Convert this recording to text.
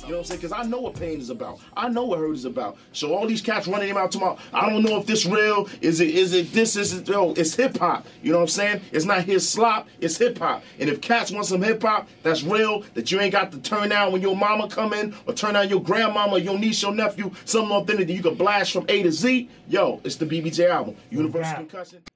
You know what I'm saying? Because I know what pain is about. I know what hurt is about. So all these cats running him out tomorrow, I don't know if this real, is it this, it's hip-hop. You know what I'm saying? It's not his slop, it's hip-hop. And if cats want some hip-hop that's real, that you ain't got to turn down when your mama come in, or turn down your grandmama, your niece, your nephew, something authentic that you can blast from A to Z, yo, it's the BBJ album. Universal Concussion.